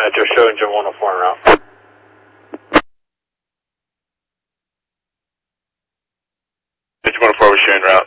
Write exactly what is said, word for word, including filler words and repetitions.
Metro show engine one oh four en route. Engine one oh four was showing route.